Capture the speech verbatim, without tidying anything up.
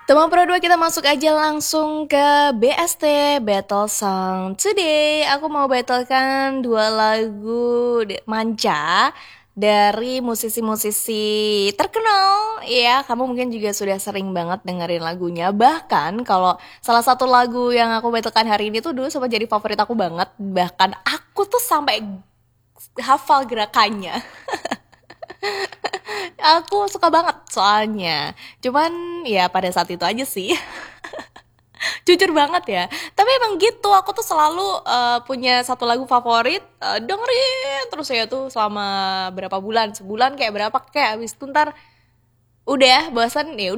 Teman Pro dua kita masuk aja langsung ke B S T Battle Song. Today aku mau battlekan dua lagu de- manca dari musisi-musisi terkenal. Ya, kamu mungkin juga sudah sering banget dengerin lagunya. Bahkan kalau salah satu lagu yang aku battlekan hari ini tuh dulu sempat jadi favorit aku banget. Bahkan aku tuh sampai hafal gerakannya. Aku suka banget soalnya. Cuman ya pada saat itu aja sih. Jujur banget ya. Tapi emang gitu, aku tuh selalu eh, punya satu lagu favorit, eh, dengerin terus ya tuh selama berapa bulan, sebulan kayak berapa kayak habis itu ntar udah bosan ya